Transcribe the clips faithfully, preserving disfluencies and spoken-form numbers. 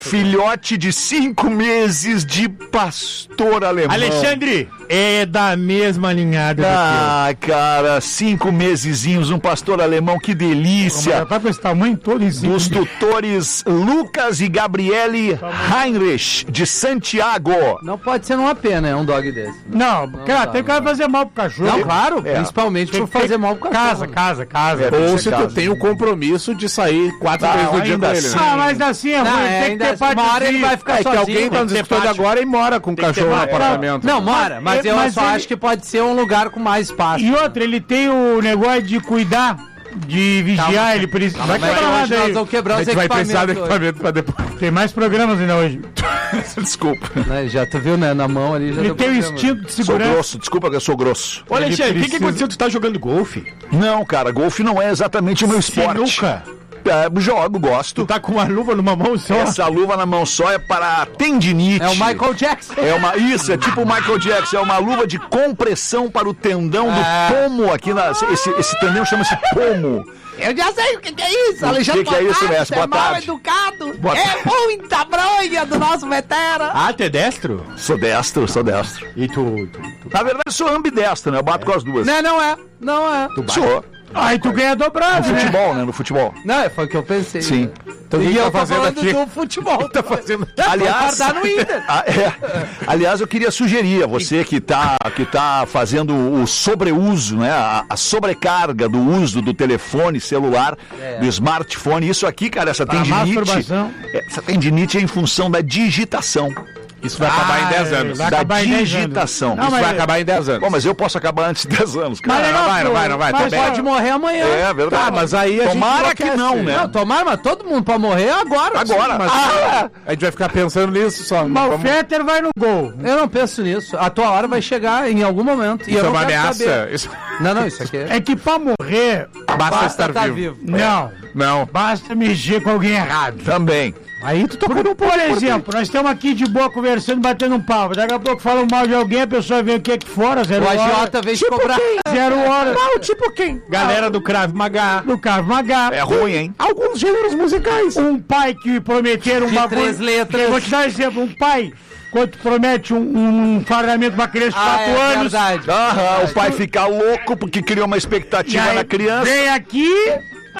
Filhote de cinco meses de pastor alemão. Alexandre, é da mesma linhada. Ah, cara, cinco mesezinhos, um pastor alemão, que delícia. Tá com esse tamanho todo em cima. Dos tutores Lucas e Gabriele Heinrich, de Santiago. Não pode ser numa pena, é um dog desse. Não, não cara, não, tem que fazer mal pro cachorro. Não, claro, é. principalmente por fazer mal pro cachorro. Casa, casa, casa. É, Ou se casa. tu tem o compromisso de sair quatro Ah, vezes no dia ainda com ele. assim. Né? Ah, mas assim, é Não, ruim, é, tem que ainda ter assim, uma hora ele vai ficar É que sozinho. alguém tá nos escutando agora e mora com o cachorro no pátio. apartamento. Não, mora, mas eu Mas só ele- acho que pode ser um lugar com mais espaço. E outra, ele tem o negócio de cuidar, de vigiar, Calma. ele precisa. Vai Mas pra lá hoje nós daí. vamos quebrar A os gente vai precisar de equipamentos. equipamento pra depois. Tem mais programas ainda hoje. Desculpa. Né, já tu viu, né? Na mão ali já Ele deu tem o problema. instinto de Sou segurança. grosso, desculpa que eu sou grosso. Ô, Alexandre, o que, que precisa- aconteceu? Tu tá jogando golfe? Não, cara, golfe não é exatamente o meu esporte. Sinuca? É, jogo, gosto. Tu tá com uma luva numa mão só? Essa luva na mão só é para tendinite. É o Michael Jackson. É uma, isso, é tipo o Michael Jackson, é uma luva de compressão para o tendão do É. pomo aqui na. Esse, esse tendão chama-se pomo. Eu já sei o que, que é isso, Alexandre. que que é boa isso, tarde, Mestre? você Boa é mal tarde. educado. Boa é tarde. muita bronha do nosso veterano. Ah, tu é destro? Sou destro, sou destro. E tu... tu, tu... Na verdade, eu sou ambidestro, né? Eu bato com as duas. Não, não é. Não é. Sou. Aí tu ganha No dobrado, né? futebol, né? No futebol. Não, foi o que eu pensei. Sim. Então, o que E que eu tá tô fazendo falando aqui? do futebol. Tá fazendo... Aliás, Vai guardar no Inter. Ah, é. Aliás, eu queria sugerir a você que está que tá fazendo o sobreuso, né? A, a sobrecarga do uso do telefone celular, É. do smartphone. Isso aqui, cara, essa A tendinite. masturbação. Essa tendinite é em função da digitação. Isso vai acabar em dez anos. vai Da acabar em dez anos. digitação. Não, Isso mas- vai acabar em dez anos. Bom, mas eu posso acabar antes de dez anos, cara. Mas não legal, vai, não vai, não vai, mas tá bem. Pode morrer amanhã. É verdade. Tá, mas aí a gente Tomara que enlouquece. não, né? Não, tomara, mas todo mundo pode morrer agora. Agora. Mas Ah, a gente vai ficar pensando nisso só. Mas o Vamos- Fetter vai no gol. Eu não penso nisso. A tua hora vai chegar em algum momento. E Isso eu é não uma quero ameaça. saber. Isso... Não, não, isso aqui é... É que pra morrer, Basta, estar tá vivo. não. Não. Basta mexer com alguém errado. também. Aí tu tocou no Por exemplo, nós estamos aqui de boa conversando, batendo um papo. Daqui a pouco falam mal de alguém, a pessoa vem aqui, aqui fora, zero O hora. agiota veio te cobrar. Zero hora. Não, tipo quem? Galera do Krav Maga. No Krav Maga. É ruim, hein? Alguns gêneros musicais. Um pai que prometeram um De bagulho. três letras. Vou te dar um exemplo. Um pai, quando promete um, um fardamento pra criança de Ah, quatro é anos. verdade. Aham, o pai fica louco porque criou uma E expectativa aí na criança. vem aqui.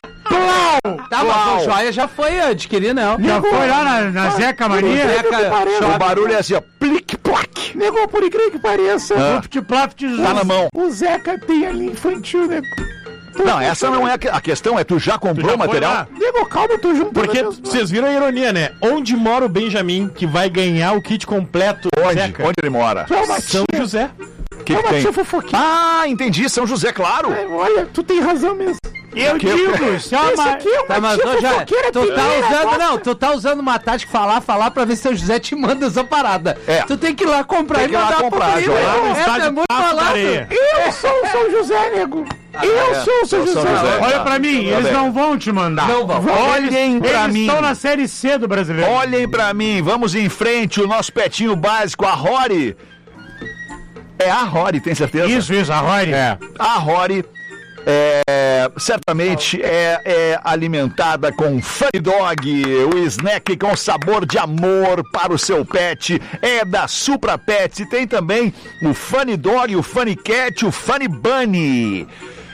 Plau! Tá, mas o joia já foi adquirir, né? Já foi lá na, na Zeca Mania. O barulho é assim, ó. Plic, plac. Negou, por incrível que pareça. Ah. O Plaft Tá na mão. O Zeca tem ali infantil, nego. Não, essa não é a que- a questão, é tu já comprou já o material? foi lá? Nego, calma, eu tô junto. Porque vocês viram a ironia, né? Onde mora o Benjamin, que vai ganhar o kit completo do Onde? Zeca? Onde ele mora? São José. O que, que tem? Ah, entendi, São José, claro. Olha, tu tem razão mesmo. Eu Que- digo, isso é uma... Tá, mas ô, já, tu tá usando, não, tu tá usando uma tática falar, falar pra ver se o José te manda essa parada. É. Tu tem que ir lá comprar Tem e que ir lá mandar comprar, pro Joia. Joia. Lá no É, estádio tu é muito Passo da falado. Areia. Eu sou o São José, nego. Eu é. sou o São São José. José. Olha pra mim, Tá eles bem. não vão te mandar. Não vão. Olhem pra Eles mim. estão na Série C do Brasileiro. Olhem pra mim, vamos em frente, o nosso petinho básico, a Rory. É a Rory, tem certeza? Isso, isso, a Rory. É. A Rory é, certamente é, é alimentada com Funny Dog, o snack com sabor de amor para o seu pet. É da Supra Pets e tem também o Funny Dog, o Funny Cat, o Funny Bunny.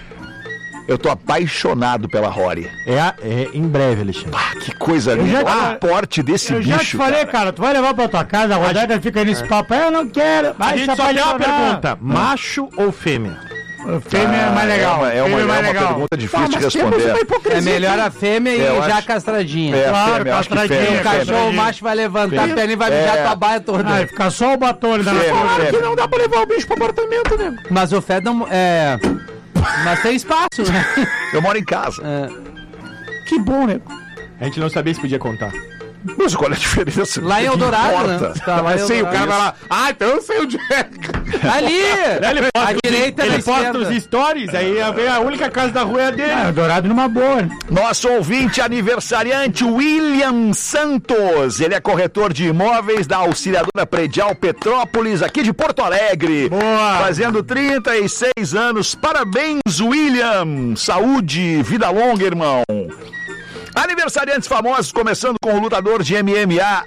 Eu tô apaixonado pela Rory. É, a- é em breve, Alexandre. Ah, que coisa já linda. te- Olha o porte desse Eu bicho, já te falei, cara. cara. tu vai levar pra tua casa, a rodada fica nesse papo. Eu não quero. A Vai gente se só tem uma apaixonar. pergunta: macho ou fêmea? Fêmea é mais legal. É uma, é uma, Fêmea é mais uma legal. pergunta difícil de responder. É melhor a fêmea e É, eu já acho- castradinha. É, Claro, fêmea, eu acho que castradinha, fêmea, O cachorro fêmea. o macho vai levantar a perna e vai É. mijar tua baia toda. Ah, fica só o batom ali da Fêmea, natureza. fêmea. Que não dá pra levar o bicho pro apartamento, nego. Mas o Fed não... É... Mas tem espaço, né? Eu moro em casa. É. Que bom, nego. A gente não sabia se podia contar. Mas qual é a diferença? Lá em Que Eldorado, importa? né? Tá lá em Sei, o Eldorado. cara vai lá. Ah, então eu sei onde é. Ali! Ele A posta, direita ele na posta esquerda. os stories, aí vem a única casa da rua é a dele. Ah, Dourado numa boa. né? Nosso ouvinte aniversariante, William Santos. Ele é corretor de imóveis da Auxiliadora Predial Petrópolis, aqui de Porto Alegre. Boa. Fazendo trinta e seis anos. Parabéns, William. Saúde, vida longa, irmão. Aniversariantes famosos, começando com o lutador de M M A,